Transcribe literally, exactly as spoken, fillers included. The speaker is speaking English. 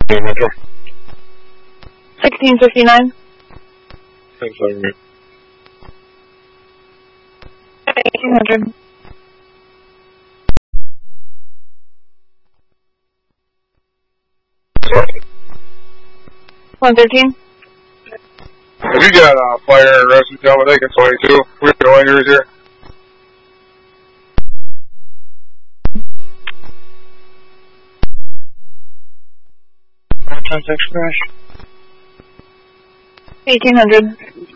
sixteen fifty-nine. Thanks, sorry. eighteen hundred. one thirteen. Have you got uh, fire and rescue coming? I think it's twenty-two. We have no injuries here. Contact crash. eighteen hundred.